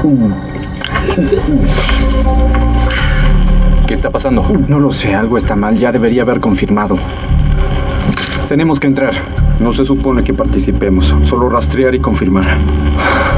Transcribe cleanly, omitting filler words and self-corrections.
¿Qué está pasando? No lo sé, algo está mal. Ya debería haber confirmado. Tenemos que entrar. No se supone que participemos, solo rastrear y confirmar.